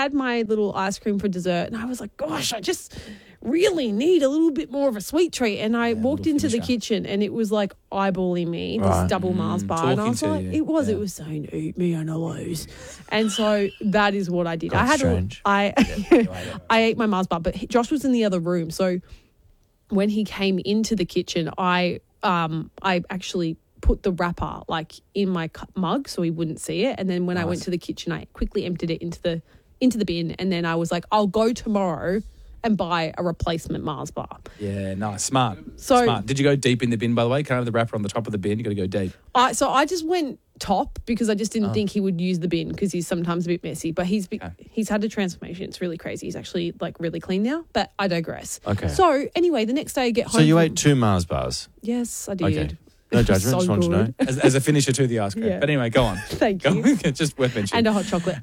had my little ice cream for dessert, and I was like, gosh, I just really need a little bit more of a sweet treat. And I walked into the kitchen, and it was like eyeballing me, this double Mars bar. And I was like, it was saying, eat me, Annalise. And so that is what I did. I ate my Mars bar, but Josh was in the other room. So when he came into the kitchen, I actually put the wrapper like in my mug so he wouldn't see it. And then when I went to the kitchen, I quickly emptied it into the bin. And then I was like, I'll go tomorrow and buy a replacement Mars bar. Yeah, nice. Smart. Did you go deep in the bin, by the way? Can't have the wrapper on the top of the bin. You got to go deep. So I just went top because I just didn't think he would use the bin because he's sometimes a bit messy. But he's had a transformation. It's really crazy. He's actually like really clean now. But I digress. Okay. So anyway, the next day I get home. So you ate 2 Mars bars? Yes, I did. Okay. No judgment, just want to know. As a finisher to the ice cream. Yeah. But anyway, go on. Thank you. Just worth mentioning. And a hot chocolate.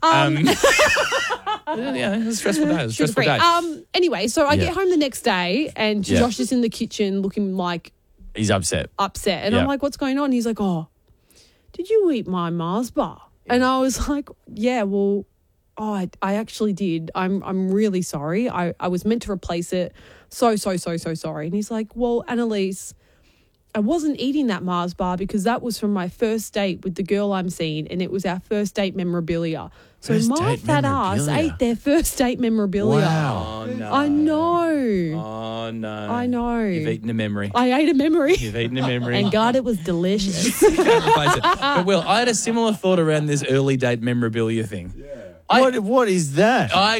Yeah, it was a stressful day. It was a stressful day. Anyway, so I get home the next day and Josh is in the kitchen looking like... He's upset. And I'm like, what's going on? He's like, oh, did you eat my Mars bar? Yeah. And I was like, yeah, well, I actually did. I'm really sorry. I was meant to replace it. So sorry. And he's like, well, Annalise, I wasn't eating that Mars bar because that was from my first date with the girl I'm seeing, and it was our first date memorabilia. So my fat ass ate their first date memorabilia. Wow. Oh, no. I know. Oh, no. I know. You've eaten a memory. I ate a memory. You've eaten a memory. And God, it was delicious. But Will, I had a similar thought around this early date memorabilia thing. Yeah. What is that? I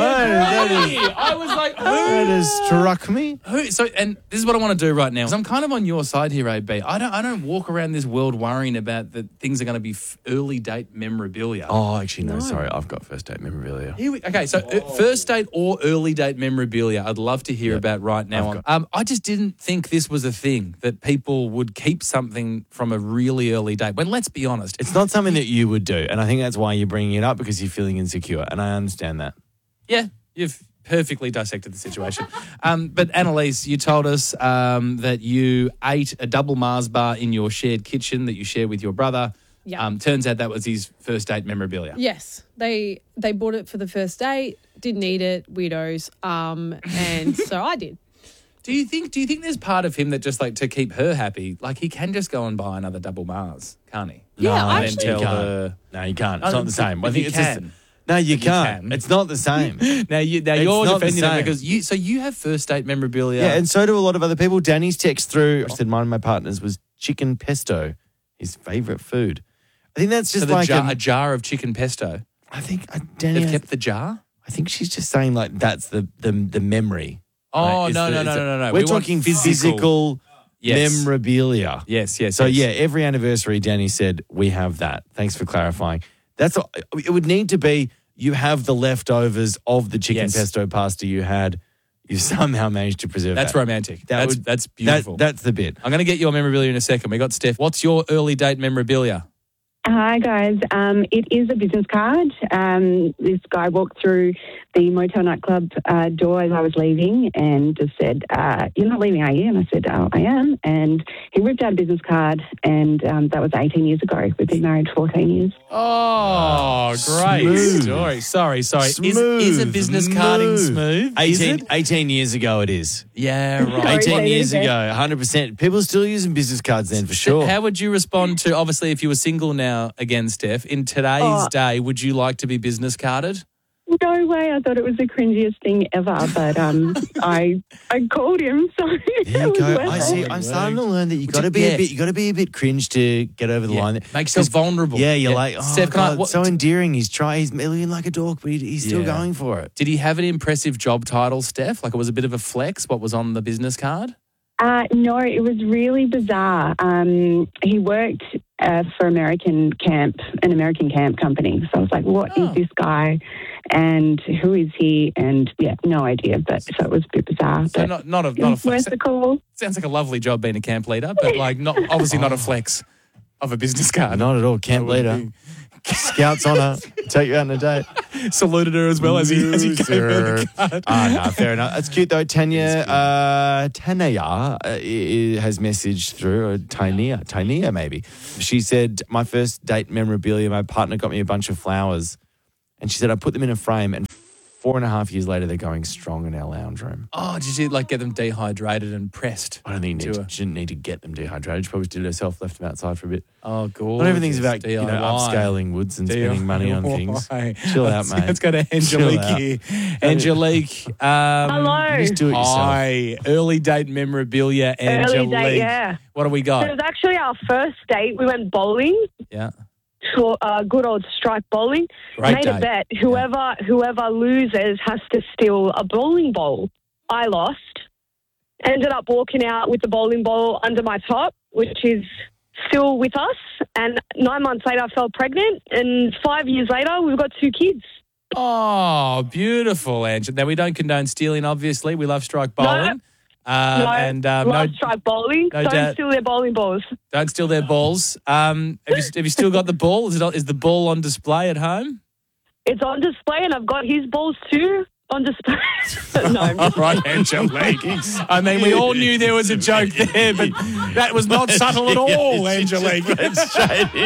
agree. I was like, who? That has struck me. So, and this is what I want to do right now. 'Cause I'm kind of on your side here, AB. I don't walk around this world worrying about that things are going to be early date memorabilia. Oh, actually, no. Sorry. I've got first date memorabilia. Okay, so first date or early date memorabilia, I'd love to hear about right now. I just didn't think this was a thing, that people would keep something from a really early date. But let's be honest. It's not something that you would do. And I think that's why you're bringing it up, because you're feeling insecure. And I understand that. Yeah, you've perfectly dissected the situation. But Annalise, you told us that you ate a double Mars bar in your shared kitchen that you share with your brother. Yeah. Turns out that was his first date memorabilia. Yes. They bought it for the first date, didn't eat it, weirdos. And so I did. Do you think there's part of him that just like to keep her happy, like he can just go and buy another double Mars, can't he? Yeah, no, I you actually can't. No, you can't. It's not the same. I think you it's can. No, you can't. It's not the same. Now you're defending it because you have first date memorabilia. Yeah, and so do a lot of other people. Danny's text through. I said mine and my partner's was chicken pesto, his favourite food. I think that's just like a jar of chicken pesto. I think Danny They've kept the jar. I think she's just saying like that's the memory. Oh, right? No. We're talking physical memorabilia. Yes. So every anniversary, Danny said we have that. Thanks for clarifying. It would need to be you have the leftovers of the chicken pesto pasta you had. You somehow managed to preserve That's that. romantic. That's beautiful. That's the bit. I'm going to get your memorabilia in a second. We got Steph. What's your early date memorabilia? Hi, guys. It is a business card. This guy walked through the motel nightclub door as I was leaving and just said, you're not leaving, are you? And I said, oh, I am. And he ripped out a business card, and that was 18 years ago. We've been married 14 years. Oh, great story. Sorry. Is a business carding smooth? 18 years ago it is. Yeah, right. 18 years ago, 100%. People are still using business cards then, for sure. How would you respond to, obviously, if you were single now again, Steph, in today's day, would you like to be business carded? No way. I thought it was the cringiest thing ever, but I called him, so there you go. I'm starting to learn that you got to be a bit cringe to get over the line. Make yourself vulnerable. Yeah, you're like, oh, Steph, God, so endearing. He's looking like a dork, but he's still going for it. Did he have an impressive job title, Steph? Like it was a bit of a flex, what was on the business card? No, it was really bizarre. He worked for an American camp company. So I was like, what is this guy and who is he? And no idea. But so it was a bit bizarre. So but not a flex. Worth the call. Sounds like a lovely job being a camp leader, but like not a flex of a business card. Not at all. Camp leader. Scouts on her. Take you out on a date. Saluted her as well as he gave her the card. No, fair enough. That's cute though. Tanaya has messaged through, or Tania maybe. She said, my first date memorabilia, my partner got me a bunch of flowers, and she said, I put them in a frame and 4.5 years later, they're going strong in our lounge room. Oh, did you get them dehydrated and pressed? I don't think she didn't need to get them dehydrated. She probably did it herself, left them outside for a bit. Oh, gorgeous. Not everything's about upscaling Woods and spending money on things. Chill out, mate. Let's go to Angelique here. Angelique. Hello. Just do it yourself. Hi. Early date memorabilia, Angelique. Early date, yeah. What do we got? It was actually our first date. We went bowling. Yeah. Good old strike bowling. Great Made date. a bet. Whoever loses has to steal a bowling ball. I lost. Ended up walking out with the bowling ball under my top, which is still with us. And 9 months later, I fell pregnant. And 5 years later, we've got 2 kids. Oh, beautiful, Angel. Now, we don't condone stealing, obviously. We love strike bowling. Love strike bowling. Don't steal their bowling balls. Don't steal their balls. Have you still got the ball? Is the ball on display at home? It's on display, and I've got his balls too on display. No, All right, Angelique. I mean, we all knew there was a joke there, but that was not subtle at all, Angelique. Straight in.